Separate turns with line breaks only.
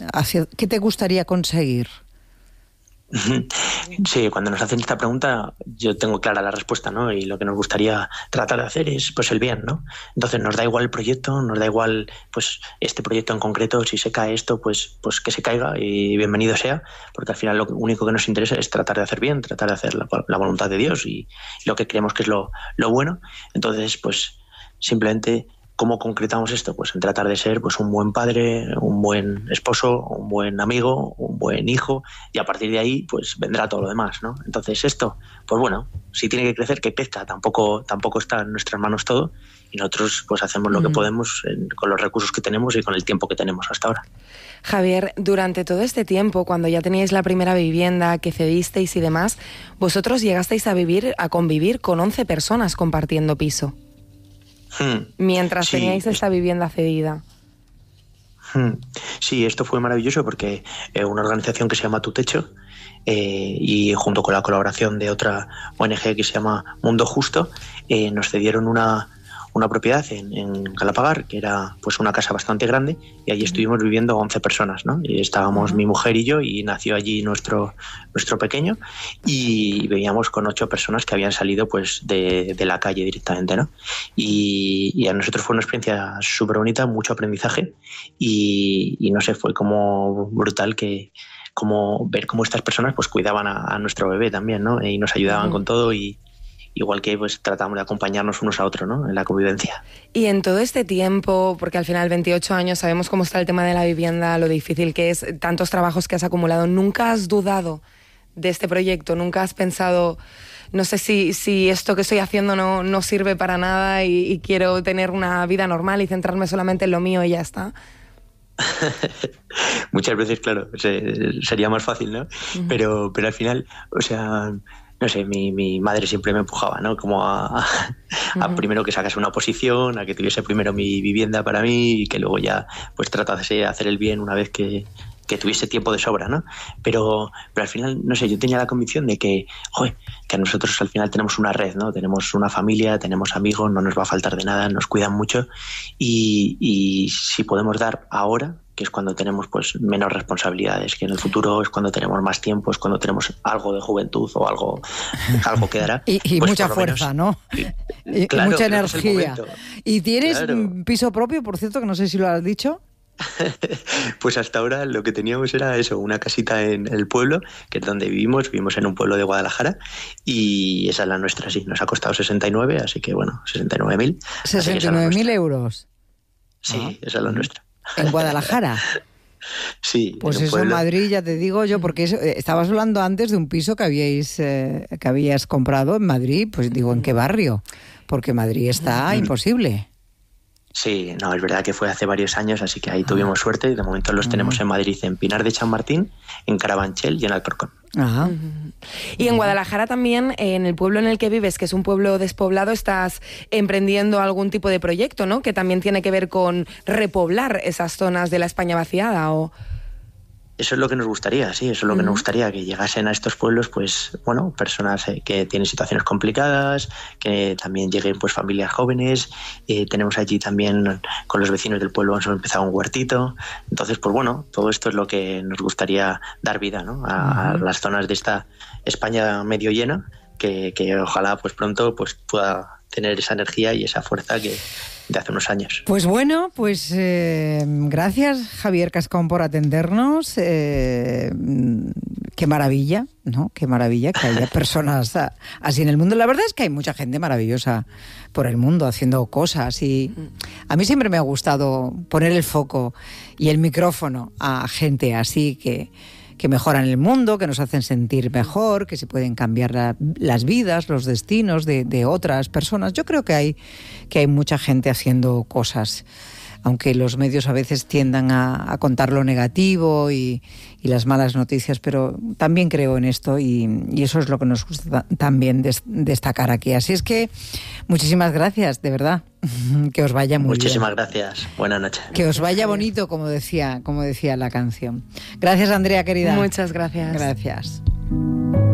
¿qué te gustaría conseguir?
Sí, cuando nos hacen esta pregunta yo tengo clara la respuesta, ¿no? Y lo que nos gustaría tratar de hacer es pues el bien, ¿no? Entonces nos da igual el proyecto, nos da igual pues este proyecto en concreto, si se cae esto, pues que se caiga y bienvenido sea, porque al final lo único que nos interesa es tratar de hacer bien, tratar de hacer la voluntad de Dios y lo que creemos que es lo bueno. Entonces, pues simplemente ¿cómo concretamos esto? Pues en tratar de ser pues un buen padre, un buen esposo, un buen amigo, un buen hijo, y a partir de ahí pues vendrá todo lo demás, ¿no? Entonces esto, pues bueno, si tiene que crecer, que crezca, tampoco está en nuestras manos todo, y nosotros pues hacemos lo que podemos con los recursos que tenemos y con el tiempo que tenemos hasta ahora.
Javier, durante todo este tiempo, cuando ya teníais la primera vivienda, que cedisteis y demás, vosotros llegasteis a convivir con 11 personas compartiendo piso. Mientras teníais esta vivienda cedida.
Sí, esto fue maravilloso porque una organización que se llama Tu Techo y junto con la colaboración de otra ONG que se llama Mundo Justo nos cedieron una propiedad en Galapagar, que era pues una casa bastante grande, y allí estuvimos viviendo 11 personas, ¿no? Y estábamos mi mujer y yo, y nació allí nuestro pequeño, y vivíamos con 8 personas que habían salido pues de la calle directamente, ¿no? Y a nosotros fue una experiencia súper bonita, mucho aprendizaje, y no sé, fue como brutal como ver cómo estas personas pues cuidaban a nuestro bebé también, ¿no? Y nos ayudaban con todo, y igual que pues tratamos de acompañarnos unos a otros, ¿no? En la convivencia.
Y en todo este tiempo, porque al final 28 años, sabemos cómo está el tema de la vivienda, lo difícil que es, tantos trabajos que has acumulado, ¿nunca has dudado de este proyecto? ¿Nunca has pensado, no sé si esto que estoy haciendo no sirve para nada y quiero tener una vida normal y centrarme solamente en lo mío y ya está?
Muchas veces, claro, sería más fácil, ¿no? Pero al final, o sea, no sé, mi madre siempre me empujaba, ¿no? Como a primero que sacase una oposición, a que tuviese primero mi vivienda para mí y que luego ya pues tratase de hacer el bien una vez que tuviese tiempo de sobra, ¿no? Pero al final, no sé, yo tenía la convicción de que nosotros al final tenemos una red, ¿no? Tenemos una familia, tenemos amigos, no nos va a faltar de nada, nos cuidan mucho y si podemos dar ahora, que es cuando tenemos pues menos responsabilidades, que en el futuro es cuando tenemos más tiempo, es cuando tenemos algo de juventud o algo que dará.
y
pues
mucha fuerza,
menos,
¿no? Y mucha energía. ¿Y tienes piso propio, por cierto, que no sé si lo has dicho?
Pues hasta ahora lo que teníamos era eso, una casita en el pueblo, que es donde vivimos en un pueblo de Guadalajara, y esa es la nuestra, sí, nos ha costado 69, así que bueno, 69.000.
69.000 euros.
Sí, esa es la nuestra.
¿En Guadalajara?
Sí.
Pues eso en Madrid, ya te digo yo, porque estabas hablando antes de un piso que habías comprado en Madrid, pues digo, ¿en qué barrio? Porque Madrid está imposible.
Sí, no, es verdad que fue hace varios años, así que ahí tuvimos suerte y de momento los tenemos en Madrid, en Pinar de Chamartín, en Carabanchel y en Alcorcón.
Y en Guadalajara también, en el pueblo en el que vives, que es un pueblo despoblado, estás emprendiendo algún tipo de proyecto, ¿no? Que también tiene que ver con repoblar esas zonas de la España vaciada, ¿o...?
Eso es lo que nos gustaría, sí, eso es lo que nos gustaría, que llegasen a estos pueblos, pues, bueno, personas que tienen situaciones complicadas, que también lleguen, pues, familias jóvenes. Tenemos allí también, con los vecinos del pueblo, hemos empezado un huertito. Entonces, pues, bueno, todo esto es lo que nos gustaría dar vida, ¿no? A las zonas de esta España medio llena, que ojalá, pues, pronto, pues, pueda tener esa energía y esa fuerza de hace unos años.
Pues bueno, gracias Javier Cascón por atendernos. Qué maravilla, ¿no? Qué maravilla que haya personas así en el mundo. La verdad es que hay mucha gente maravillosa por el mundo haciendo cosas y a mí siempre me ha gustado poner el foco y el micrófono a gente así que mejoran el mundo, que nos hacen sentir mejor, que se pueden cambiar las vidas, los destinos de otras personas. Yo creo que hay mucha gente haciendo cosas, aunque los medios a veces tiendan a contar lo negativo y las malas noticias, pero también creo en esto y eso es lo que nos gusta también destacar aquí. Así es que muchísimas gracias, de verdad. Que os vaya muy
Muchísimas
bien.
gracias. Buenas noches.
Que os vaya bonito, como decía la canción. Gracias, Andrea, querida.
Muchas gracias.
Gracias.